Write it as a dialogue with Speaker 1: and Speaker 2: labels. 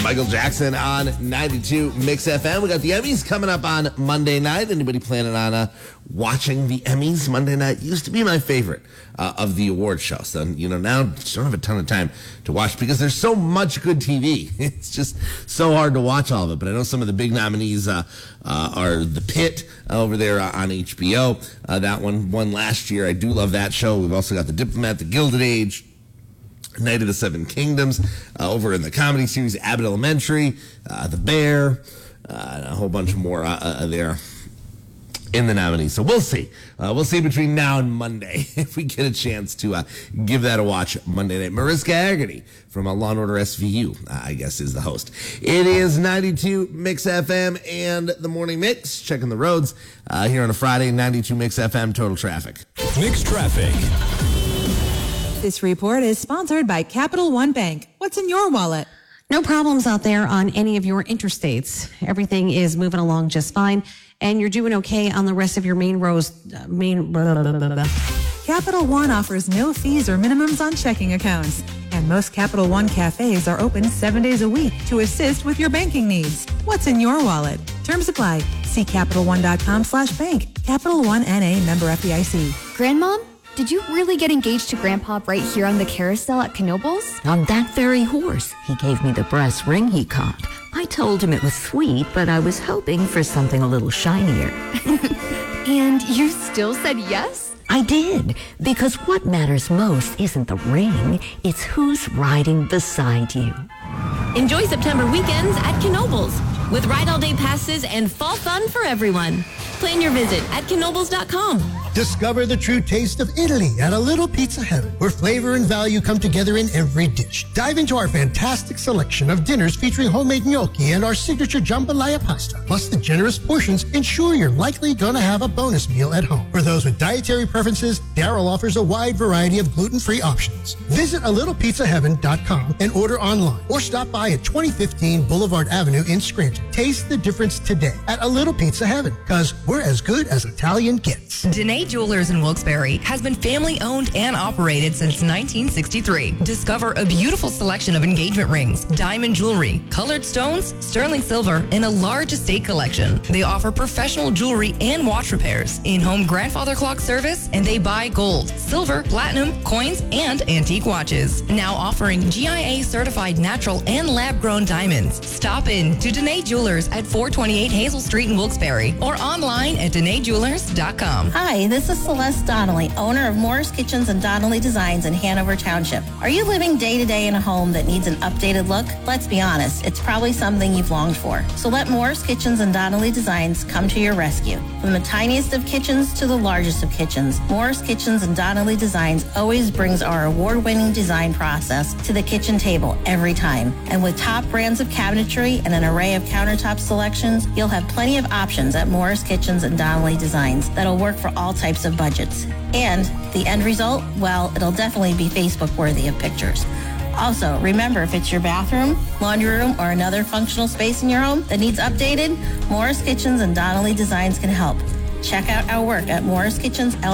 Speaker 1: Michael Jackson on 92 Mix FM. We got the Emmys coming up on Monday night. Anybody planning on watching the Emmys Monday night? Used to be my favorite of the award show. So, now just don't have a ton of time to watch because there's so much good TV. It's just so hard to watch all of it. But I know some of the big nominees are The Pit over there on HBO. That one won last year. I do love that show. We've also got The Diplomat, The Gilded Age, Night of the Seven Kingdoms, over in the comedy series Abbott Elementary, The Bear, and a whole bunch more there in the nominees. So we'll see. We'll see between now and Monday if we get a chance to give that a watch Monday night. Mariska Hargitay from Law & Order SVU, I guess, is the host. It is 92 Mix FM and the Morning Mix. Checking the roads here on a Friday, 92 Mix FM, total traffic.
Speaker 2: Mix traffic.
Speaker 3: This report is sponsored by Capital One Bank. What's in your wallet?
Speaker 4: No problems out there on any of your interstates. Everything is moving along just fine, and you're doing okay on the rest of your main roads.
Speaker 3: Capital One offers no fees or minimums on checking accounts, and most Capital One cafes are open 7 days a week to assist with your banking needs. What's in your wallet? Terms apply. See CapitalOne.com/bank. Capital One N.A. member FDIC.
Speaker 5: Grandmom? Did you really get engaged to Grandpa right here on the carousel at Knoebels?
Speaker 6: On that very horse. He gave me the brass ring he caught. I told him it was sweet, but I was hoping for something a little shinier.
Speaker 5: And you still said yes?
Speaker 6: I did, because what matters most isn't the ring, it's who's riding beside you.
Speaker 7: Enjoy September weekends at Knoebels with Ride All Day passes and fall fun for everyone. Plan your visit at Knoebels.com.
Speaker 8: Discover the true taste of Italy at A Little Pizza Heaven, where flavor and value come together in every dish. Dive into our fantastic selection of dinners featuring homemade gnocchi and our signature jambalaya pasta. Plus, the generous portions ensure you're likely going to have a bonus meal at home. For those with dietary preferences, Darryl offers a wide variety of gluten-free options. Visit alittlepizzaheaven.com and order online, or stop by at 2015 Boulevard Avenue in Scranton. Taste the difference today at A Little Pizza Heaven, because we're as good as Italian gets.
Speaker 9: Dene Jewelers in Wilkes-Barre has been family-owned and operated since 1963. Discover a beautiful selection of engagement rings, diamond jewelry, colored stones, sterling silver, and a large estate collection. They offer professional jewelry and watch repairs, in-home grandfather clock service, and they buy gold, silver, platinum, coins, and antique watches. Now offering GIA-certified natural and lab-grown diamonds. Stop in to Dene Jewelers at 428 Hazel Street in Wilkes-Barre or online at DeneJewelers.com.
Speaker 10: Hi, this is Celeste Donnelly, owner of Morris Kitchens and Donnelly Designs in Hanover Township. Are you living day-to-day in a home that needs an updated look? Let's be honest, it's probably something you've longed for. So let Morris Kitchens and Donnelly Designs come to your rescue. From the tiniest of kitchens to the largest of kitchens, Morris Kitchens and Donnelly Designs always brings our award-winning design process to the kitchen table every time. And with top brands of cabinetry and an array of countertop selections, you'll have plenty of options at Morris Kitchens and Donnelly Designs that'll work for all types of budgets. And the end result, well, it'll definitely be Facebook worthy of pictures. Also, remember, if it's your bathroom, laundry room, or another functional space in your home that needs updated, Morris Kitchens and Donnelly Designs can help. Check out our work at Morris Kitchens